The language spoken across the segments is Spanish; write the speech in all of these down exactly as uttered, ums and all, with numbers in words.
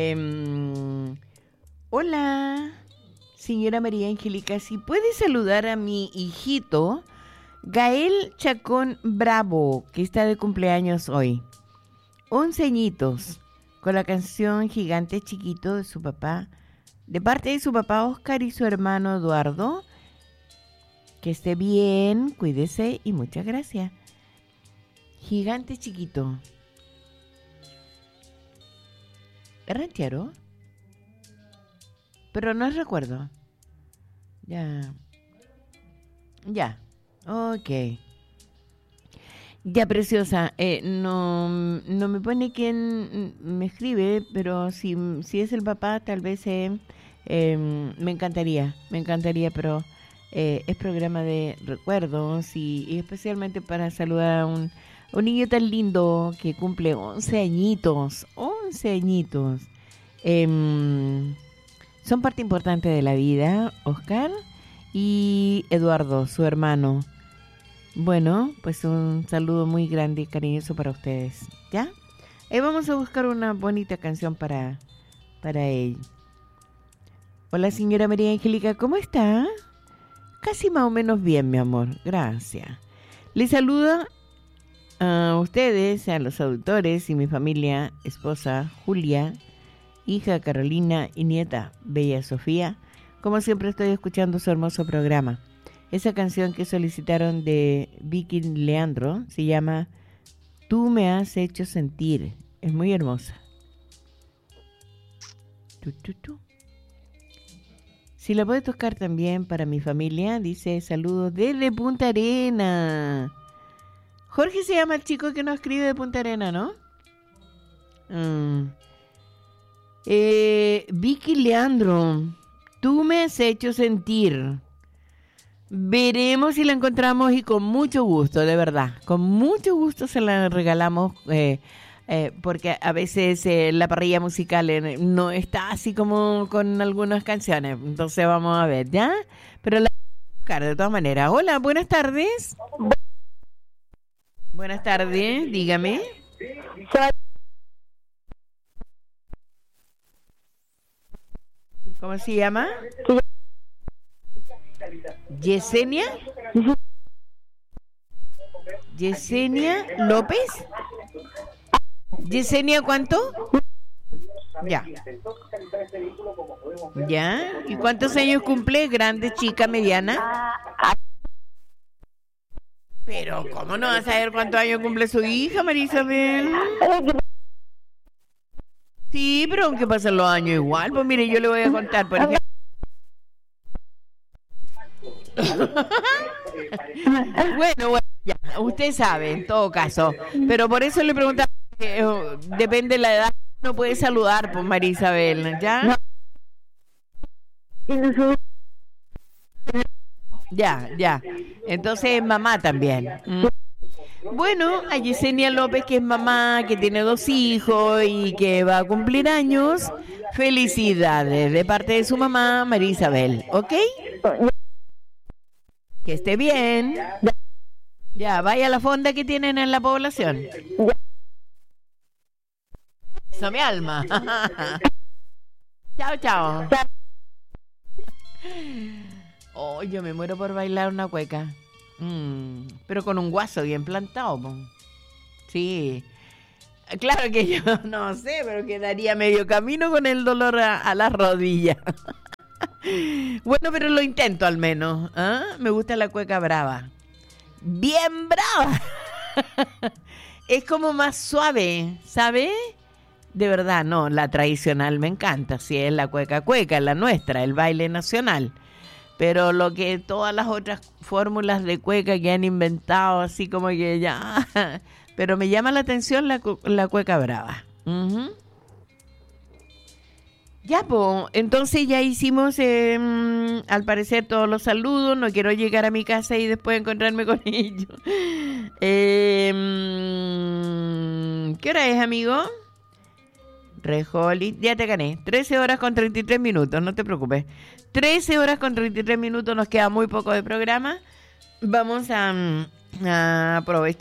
Eh, hola, señora María Angélica, si puede saludar a mi hijito Gael Chacón Bravo, que está de cumpleaños hoy. Once añitos, con la canción Gigante Chiquito de su papá, de parte de su papá Oscar y su hermano Eduardo. Que esté bien, cuídese y muchas gracias. Gigante Chiquito. ¿Es ranchero? Pero no recuerdo. Ya. Ya. Ok. Ya, preciosa. Eh, no, no me pone quién me escribe, pero si, si es el papá, tal vez eh, eh, me encantaría. Me encantaría, pero eh, es programa de recuerdos y, y especialmente para saludar a un, un niño tan lindo que cumple once añitos. once añitos. Eh, son parte importante de la vida, Oscar y Eduardo, su hermano. Bueno, pues un saludo muy grande y cariñoso para ustedes, ¿ya? Eh, vamos a buscar una bonita canción para, para él. Hola, señora María Angélica, ¿cómo está? Casi más o menos bien, mi amor, gracias. Les saluda a ustedes, a los auditores y mi familia, esposa Julia, hija Carolina y nieta Bella Sofía. Como siempre estoy escuchando su hermoso programa. Esa canción que solicitaron de Vicky Leandro se llama Tú me has hecho sentir. Es muy hermosa. Tu, tu, tu. Si la puede tocar también para mi familia, dice saludos desde Punta Arena. Jorge se llama el chico que nos escribe de Punta Arena, ¿no? Mm. Eh, Vicky Leandro, tú me has hecho sentir. Veremos si la encontramos y con mucho gusto, de verdad. Con mucho gusto se la regalamos eh, eh, porque a veces eh, la parrilla musical eh, no está así como con algunas canciones. Entonces vamos a ver, ¿ya? Pero la voy a buscar de todas maneras. Hola, buenas tardes. Buenas tardes, dígame. ¿Cómo se llama? Yesenia. Yesenia López. Yesenia, ¿cuánto? Ya. Ya. ¿Y cuántos años cumple? ¿Grande, chica, mediana? Pero, ¿cómo no vas a saber cuántos años cumple su hija, María Isabel? Sí, pero aunque pasen los años igual, pues mire, yo le voy a contar, por ejemplo. bueno, bueno, ya, usted sabe, en todo caso. Pero por eso le preguntaba, eh, depende de la edad, no puede saludar, pues María Isabel, ¿ya? Ya, ya. Entonces, mamá también. ¿Mm? Bueno, a Yesenia López, que es mamá, que tiene dos hijos y que va a cumplir años, felicidades de parte de su mamá, María Isabel, ¿ok? Que esté bien. Ya, vaya a la fonda que tienen en la población. Eso, mi alma. Chao, chao. Oh, yo me muero por bailar una cueca. Mm, pero con un guaso bien plantado. Po. Sí. Claro que yo no sé, pero quedaría medio camino con el dolor a, a las rodillas. Bueno, pero lo intento al menos. ¿Ah? Me gusta la cueca brava. Bien brava. Es como más suave, ¿sabe? De verdad, no, la tradicional me encanta. Si es la cueca cueca, la nuestra, el baile nacional. Pero lo que todas las otras fórmulas de cueca que han inventado, así como que ya... Pero me llama la atención la, la cueca brava. Uh-huh. Ya, pues, entonces ya hicimos, eh, al parecer, todos los saludos. No quiero llegar a mi casa y después encontrarme con ellos. Eh, ¿Qué hora es, amigo? Rejoli, ya te gané. trece horas con treinta y tres minutos, no te preocupes. trece horas con treinta y tres minutos, nos queda muy poco de programa. Vamos a, a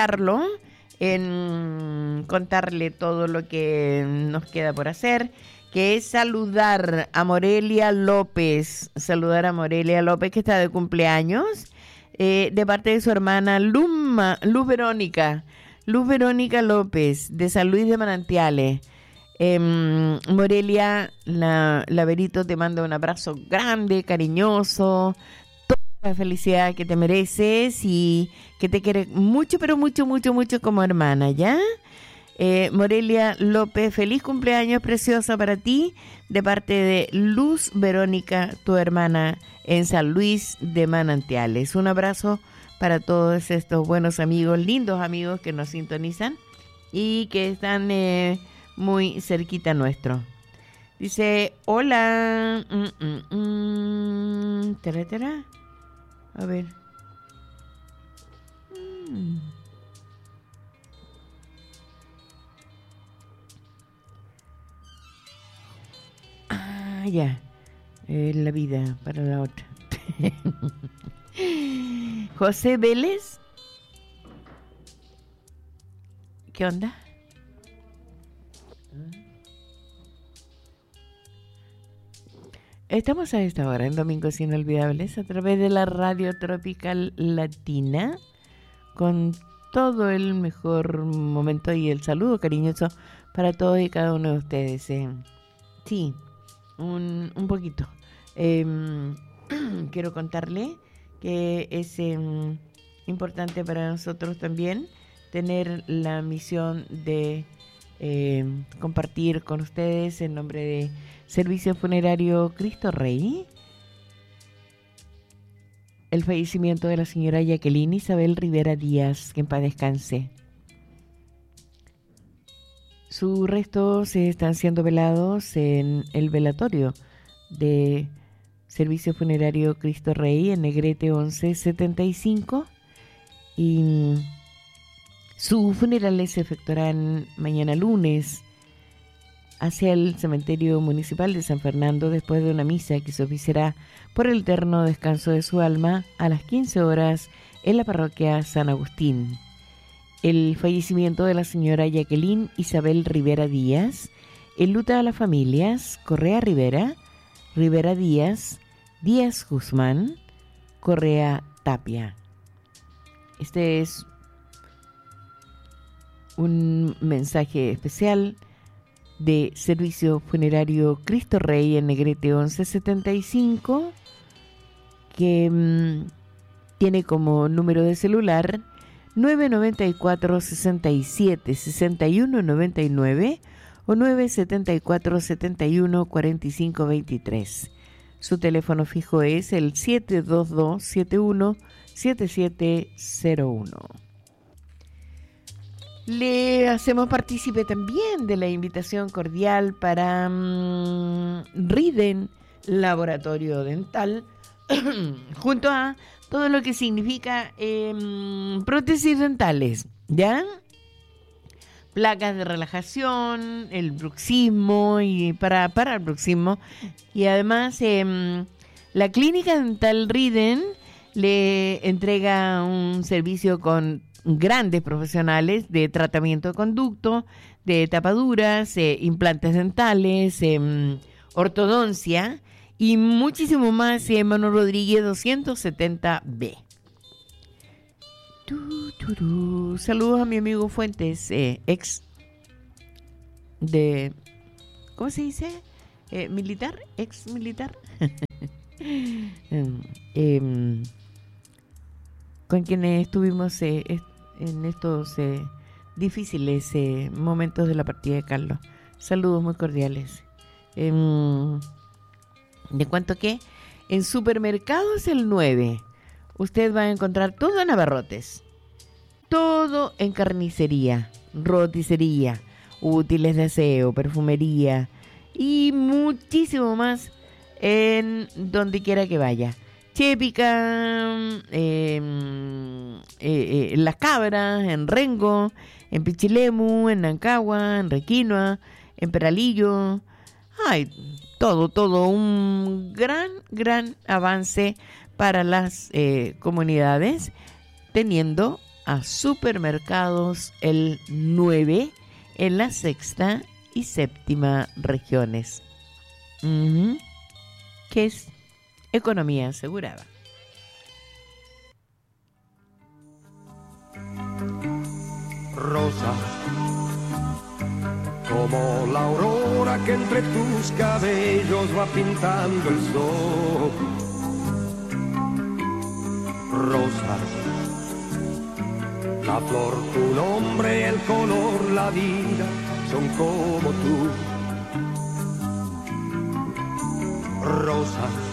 aprovecharlo en contarle todo lo que nos queda por hacer. que es saludar a Morelia López, saludar a Morelia López que está de cumpleaños, eh, de parte de su hermana Luma, Luz Verónica, Luz Verónica López, de San Luis de Manantiales. Eh, Morelia, la, la Verito te manda un abrazo grande, cariñoso, toda la felicidad que te mereces y que te quiere mucho, pero mucho, mucho, mucho como hermana, ¿ya? Eh, Morelia López, feliz cumpleaños preciosa para ti, de parte de Luz Verónica, tu hermana en San Luis de Manantiales. Un abrazo para todos estos buenos amigos, lindos amigos que nos sintonizan y que están eh, muy cerquita nuestro. Dice, hola. Mm, mm, mm. ¿Tera, tera? A ver. Mm. Ah, ya. Eh, la vida para la otra. José Vélez. ¿Qué onda? Estamos a esta hora en Domingos Inolvidables a través de la Radio Tropical Latina con todo el mejor momento y el saludo cariñoso para todos y cada uno de ustedes. Eh. Sí, un, un poquito. Eh, quiero contarle que es eh, importante para nosotros también tener la misión de eh, compartir con ustedes en nombre de Servicio Funerario Cristo Rey el fallecimiento de la señora Jacqueline Isabel Rivera Díaz, que en paz descanse. Sus restos están siendo velados en el velatorio de Servicio Funerario Cristo Rey en Negrete once setenta y cinco y sus funerales se efectuarán mañana lunes hacia el cementerio municipal de San Fernando después de una misa que se oficiará por el eterno descanso de su alma a las quince horas en la parroquia San Agustín. El fallecimiento de la señora Jacqueline Isabel Rivera Díaz enluta a las familias Correa Rivera, Rivera Díaz, Díaz Guzmán, Correa Tapia. Este es un mensaje especial de Servicio Funerario Cristo Rey en Negrete once setenta y cinco, que mmm, tiene como número de celular nueve nueve cuatro, seis siete, seis uno nueve nueve o nueve siete cuatro, siete uno, cuatro cinco dos tres. Su teléfono fijo es el siete dos dos, siete uno, siete siete cero uno. Le hacemos partícipe también de la invitación cordial para um, Riden Laboratorio Dental, junto a todo lo que significa eh, prótesis dentales, ¿ya? Placas de relajación, el bruxismo y para, para el bruxismo. Y además eh, la clínica dental Riden le entrega un servicio con grandes profesionales de tratamiento de conducto, de tapaduras, eh, implantes dentales, eh, ortodoncia y muchísimo más en Manuel Rodríguez doscientos setenta B. Tu, tu, tu. Saludos a mi amigo Fuentes, eh, ex de, ¿cómo se dice? Eh, militar, ex militar. eh, con quienes estuvimos eh, en estos eh, difíciles eh, momentos de la partida de Carlos. Saludos muy cordiales. Eh, de cuanto que en Supermercados El nueve usted va a encontrar todo en abarrotes, todo en carnicería, roticería, útiles de aseo, perfumería y muchísimo más en donde quiera que vaya. Chépica, eh, eh, eh, en Las Cabras, en Rengo, en Pichilemu, en Nancagua, en Requinoa, en Peralillo. Ay, todo, todo un gran, gran avance para las eh, comunidades, teniendo a Supermercados El nueve en La Sexta y séptima regiones, uh-huh, que es economía asegurada. Rosa, como la aurora que entre tus cabellos va pintando el sol. Rosa, la flor, tu nombre, el color, la vida son como tú. Rosa,